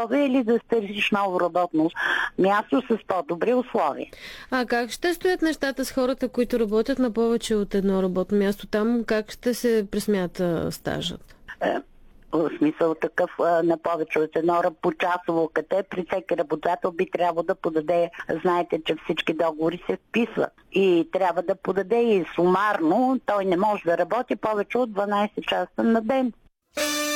условия или да търсиш ново работно място с по-добри условия. А как ще стоят нещата с хората, които работят на повече от едно работно място? Там как ще се пресмята стажът? В смисъл такъв на повече от едно почасово, къде при всеки работодател би трябвало да подаде, знаете, че всички договори се вписват и трябва да подаде и сумарно, той не може да работи повече от 12 часа на ден.